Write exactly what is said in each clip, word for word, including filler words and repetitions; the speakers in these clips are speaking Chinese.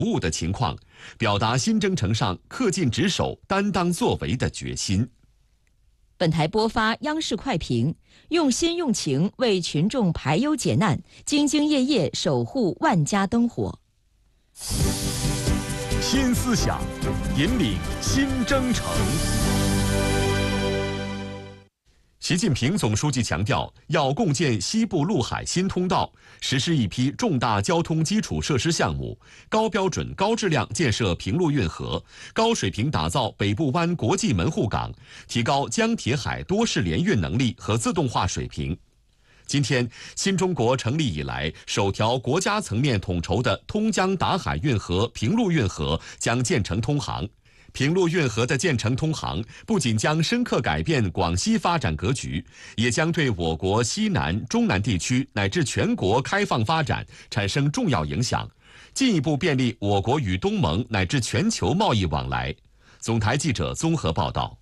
务的情况，表达新征程上恪尽职守、担当作为的决心。 本台播发央视快评，用心用情为群众排忧解难，兢兢业业守护万家灯火。 新思想，引领新征程。习近平总书记强调，要共建西部陆海新通道，实施一批重大交通基础设施项目，高标准、高质量建设平陆运河，高水平打造北部湾国际门户港，提高江铁海多式联运能力和自动化水平。今天，新中国成立以来首条国家层面统筹的通江达海运河平陆运河将建成通航。平陆运河的建成通航，不仅将深刻改变广西发展格局，也将对我国西南、中南地区乃至全国开放发展产生重要影响，进一步便利我国与东盟乃至全球贸易往来。总台记者综合报道。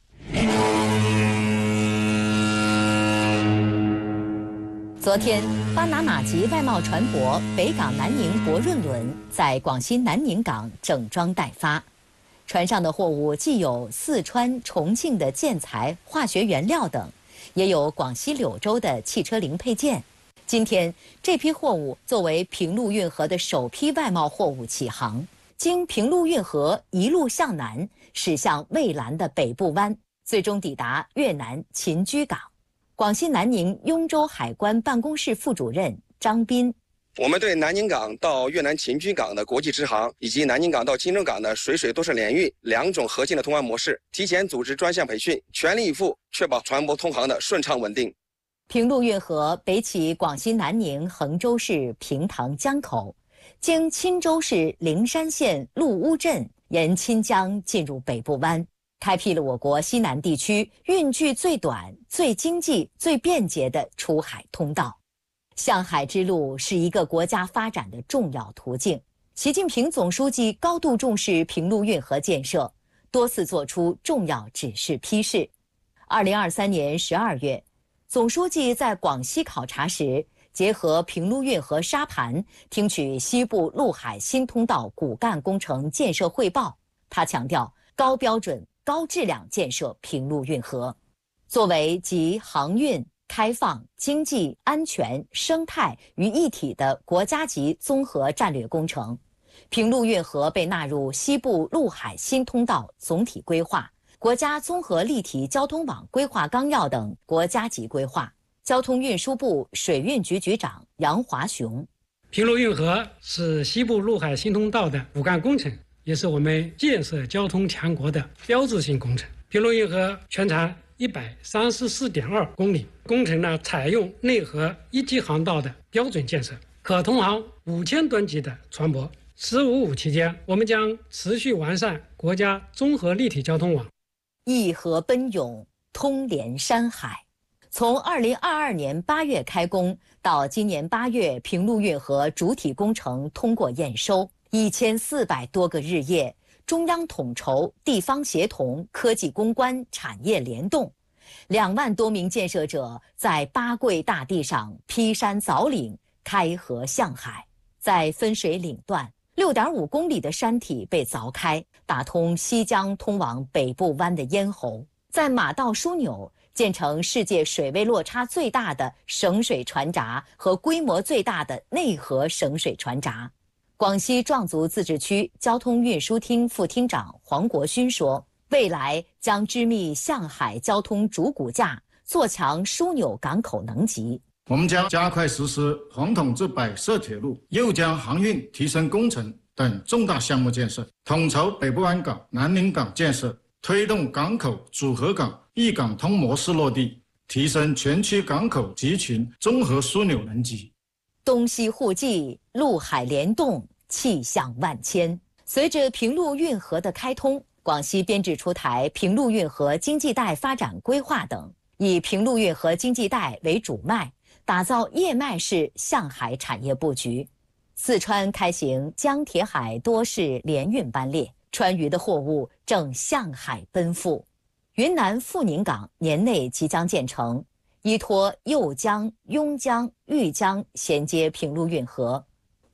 昨天，巴拿马籍外贸船舶北港南宁博润轮在广西南宁港整装待发。船上的货物既有四川、重庆的建材、化学原料等，也有广西柳州的汽车零配件。今天，这批货物作为平陆运河的首批外贸货物起航，经平陆运河一路向南，驶向蔚蓝的北部湾，最终抵达越南秦居港。广西南宁雍州海关办公室副主任张斌。 我们对南宁港到越南秦居港的国际直航，以及南宁港到金州港的水水多式联运两种核心的通航模式，提前组织专项培训，全力以赴确保船舶通航的顺畅稳定。 平陆运河北起广西南宁衡州市平塘江口，经钦州市灵山县陆乌镇，沿钦江进入北部湾，开辟了我国西南地区运距最短、最经济、最便捷的出海通道。向海之路是一个国家发展的重要途径。习近平总书记高度重视平陆运河建设，多次作出重要指示批示。二零二三年十二月，总书记在广西考察时，结合平陆运河沙盘，听取西部陆海新通道骨干工程建设汇报。他强调，高标准、高质量建设平陆运河，作为集航运、开放、经济、安全、生态于一体的国家级综合战略工程，平陆运河被纳入西部陆海新通道总体规划、国家综合立体交通网规划纲要等国家级规划。交通运输部水运局局长杨华雄： 平陆运河是西部陆海新通道的骨干工程，也是我们建设交通强国的标志性工程。平陆运河全长一百三十四点二公里，工程呢采用内河一级航道的标准建设，可通航五千吨级的船舶。“十五五”期间，我们将持续完善国家综合立体交通网， 一河奔涌，通连山海。从二零二二年八月开工到今年八月，平陆运河主体工程通过验收，一千四百多个日夜。中央统筹、地方协同、科技攻关、产业联动，两万多名建设者在八桂大地上劈山凿岭、开河向海。在分水岭段，六点五公里的山体被凿开，打通西江通往北部湾的咽喉。在马道枢纽建成世界水位落差最大的省水船闸和规模最大的内河省水船闸。广西壮族自治区交通运输厅副厅长黄国勋说，未来将织密向海交通主骨架，做强枢纽港口能级。 我们将加快实施红统至百设铁路、右江航运提升工程等重大项目建设，统筹北部湾港、南宁港建设，推动港口组合港、一港通模式落地，提升全区港口集群综合枢纽能级。 东西互济，陆海联动，气象万千。随着平陆运河的开通，广西编制出台平陆运河经济带发展规划等，以平陆运河经济带为主脉，打造叶脉式向海产业布局。四川开行江铁海多式联运班列，川渝的货物正向海奔赴。云南富宁港年内即将建成，依托右江、邕江、豫江衔接平陆运河。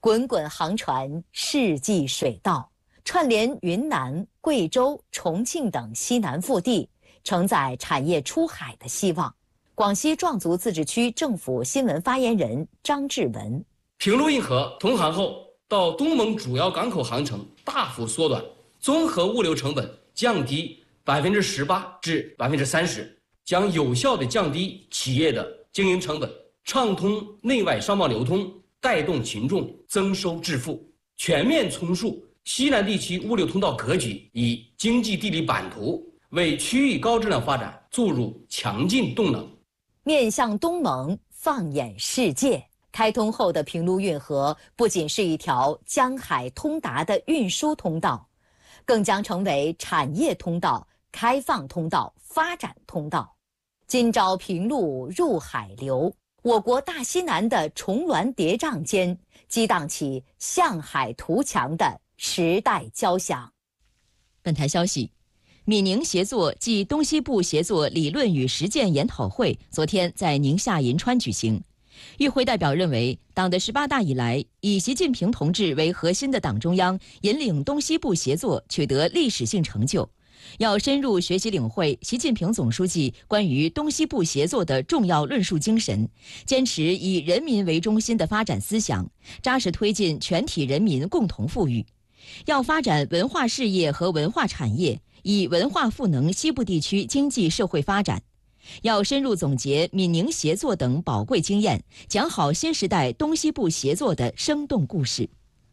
滚滚航船，世纪水道，串联云南、贵州、重庆等西南腹地，承载产业出海的希望。广西壮族自治区政府新闻发言人张志文： 平陆运河通航后，到东盟主要港口航程大幅缩短，综合物流成本降低百分之十八至百分之三十，将有效地降低企业的经营成本，畅通内外商贸流通，带动群众增收致富，全面重塑西南地区物流通道格局，以经济地理版图为区域高质量发展注入强劲动能。 面向东盟，放眼世界，开通后的平陆运河不仅是一条江海通达的运输通道，更将成为产业通道、开放通道、发展通道。今朝平陆入海流，我国大西南的重峦叠嶂间，激荡起向海图强的时代交响。 本台消息，闽宁协作暨东西部协作理论与实践研讨会昨天在宁夏银川举行。与会代表认为，党的十八大以来，以习近平同志为核心的党中央引领东西部协作取得历史性成就，要深入学习领会习近平总书记关于东西部协作的重要论述精神，坚持以人民为中心的发展思想，扎实推进全体人民共同富裕。要发展文化事业和文化产业，以文化赋能西部地区经济社会发展。要深入总结闽宁协作等宝贵经验，讲好新时代东西部协作的生动故事。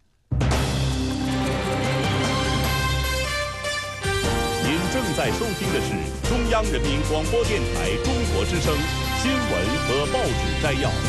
您正在收听的是中央人民广播电台中国之声新闻和报纸摘要。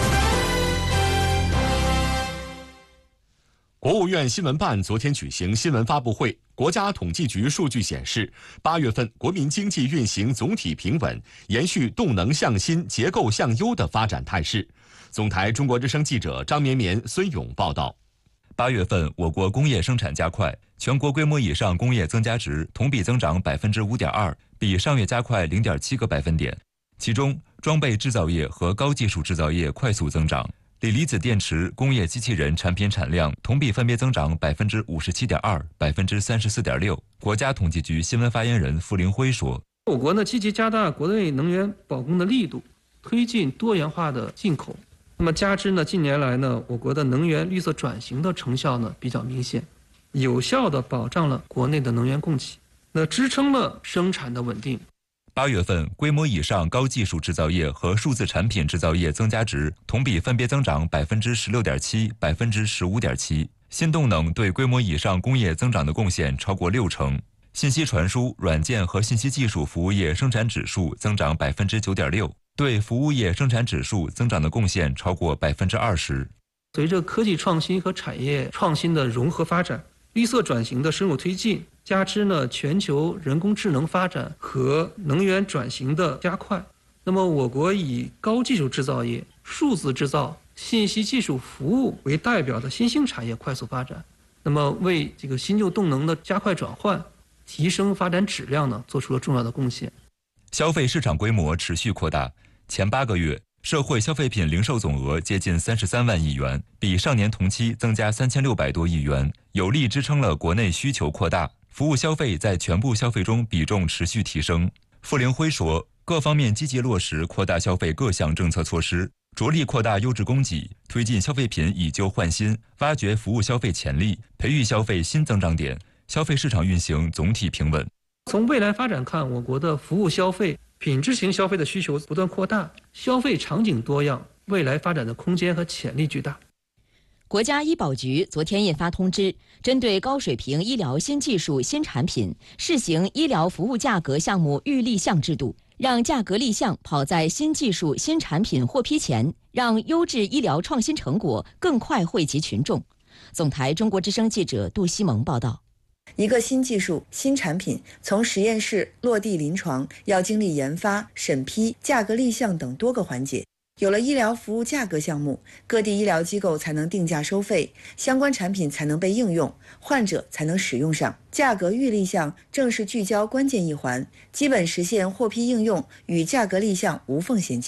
国务院新闻办昨天举行新闻发布会，国家统计局数据显示，八月份国民经济运行总体平稳，延续动能向新、结构向优的发展态势。总台中国之声记者张绵绵、孙勇报道。 八月份，我国工业生产加快，全国规模以上工业增加值同比增长百分之五点二，比上月加快零点七个百分点。其中，装备制造业和高技术制造业快速增长。锂离子电池、工业机器人产品产量同比分别增长百分之五十七点二、百分之三十四点六。国家统计局新闻发言人傅凌辉说：“ 我国呢积极加大国内能源保供的力度，推进多元化的进口。那么加之呢，近年来呢，我国的能源绿色转型的成效呢比较明显，有效地保障了国内的能源供给，那支撑了生产的稳定。” 八月份，规模以上高技术制造业和数字产品制造业增加值同比分别增长百分之十六点七、百分之十五点七。新动能对规模以上工业增长的贡献超过六成。信息传输、软件和信息技术服务业生产指数增长百分之九点六，对服务业生产指数增长的贡献超过百分之二十。 随着科技创新和产业创新的融合发展，绿色转型的深入推进，加之呢全球人工智能发展和能源转型的加快，那么我国以高技术制造业、数字制造、信息技术服务为代表的新兴产业快速发展，那么为这个新旧动能的加快转换、提升发展质量呢做出了重要的贡献。 消费市场规模持续扩大，前八个月社会消费品零售总额接近三十三万亿元，比上年同期增加三千六百多亿元，有力支撑了国内需求扩大。服务消费在全部消费中比重持续提升。傅凌辉说，各方面积极落实扩大消费各项政策措施，着力扩大优质供给，推进消费品以旧换新，挖掘服务消费潜力，培育消费新增长点，消费市场运行总体平稳。 从未来发展看，我国的服务消费、品质型消费的需求不断扩大，消费场景多样，未来发展的空间和潜力巨大。 国家医保局昨天印发通知，针对高水平医疗新技术新产品，试行医疗服务价格项目预立项制度，让价格立项跑在新技术新产品获批前，让优质医疗创新成果更快惠及群众。总台中国之声记者杜西蒙报道。 一个新技术、新产品从实验室落地临床，要经历研发、审批、价格立项等多个环节。有了医疗服务价格项目，各地医疗机构才能定价收费，相关产品才能被应用，患者才能使用上。价格预立项正是聚焦关键一环，基本实现获批应用与价格立项无缝衔接。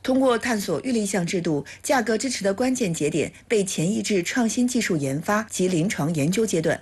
通过探索预立项制度，价格支持的关键节点被前移至创新技术研发及临床研究阶段。